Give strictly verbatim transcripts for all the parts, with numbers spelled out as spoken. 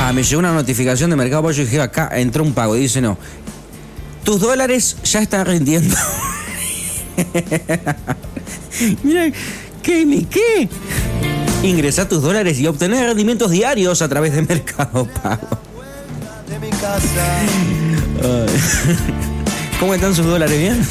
Ah, me llegó una notificación de Mercado Pago y dije, acá entró un pago. Y dice, no, tus dólares ya están rindiendo. Mira, ¿qué? ¿Mi qué? Ingresá tus dólares y obtener rendimientos diarios a través de Mercado Pago. ¿Cómo están sus dólares? ¿Bien?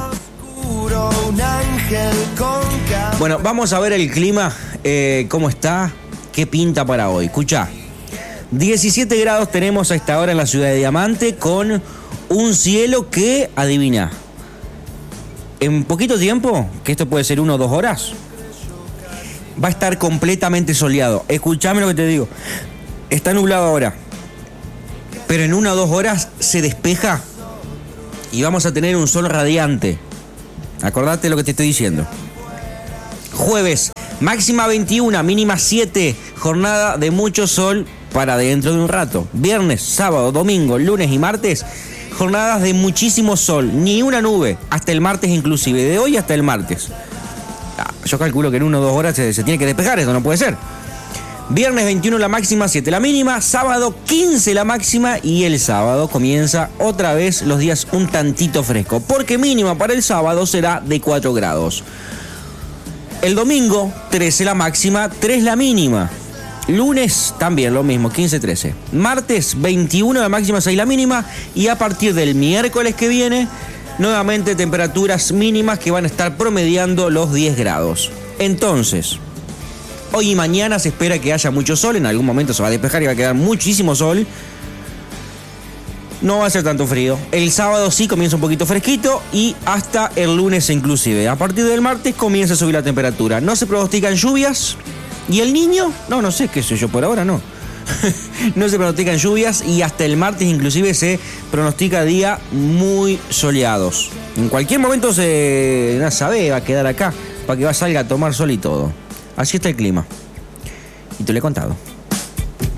Bueno, vamos a ver el clima, eh, cómo está, qué pinta para hoy. Escucha, diecisiete grados tenemos a esta hora en la ciudad de Diamante, con un cielo que, adivina, en poquito tiempo, que esto puede ser una o dos horas, va a estar completamente soleado. Escuchame lo que te digo, está nublado ahora, pero en una o dos horas se despeja y vamos a tener un sol radiante. Acordate lo que te estoy diciendo. Jueves, máxima veintiuno, mínima siete, jornada de mucho sol para dentro de un rato. Viernes, sábado, domingo, lunes y martes, jornadas de muchísimo sol, ni una nube, hasta el martes inclusive, de hoy hasta el martes. Ah, yo calculo que en una o dos horas se, se tiene que despejar, eso no puede ser. Viernes veintiuno la máxima, siete la mínima, sábado quince la máxima y el sábado comienza otra vez los días un tantito fresco, porque mínima para el sábado será de cuatro grados. El domingo trece la máxima, tres la mínima. Lunes también lo mismo, quince trece. Martes veintiuno la máxima, seis la mínima y a partir del miércoles que viene nuevamente temperaturas mínimas que van a estar promediando los diez grados. Entonces, hoy y mañana se espera que haya mucho sol, en algún momento se va a despejar y va a quedar muchísimo sol. No va a ser tanto frío. El sábado sí comienza un poquito fresquito y hasta el lunes inclusive. A partir del martes comienza a subir la temperatura. No se pronostican lluvias. ¿Y el niño? No, no sé, qué sé yo, por ahora no. No se pronostican lluvias y hasta el martes inclusive se pronostica días muy soleados. En cualquier momento se... no sabe, va a quedar acá para que va salga a tomar sol y todo. Así está el clima. Y te lo he contado.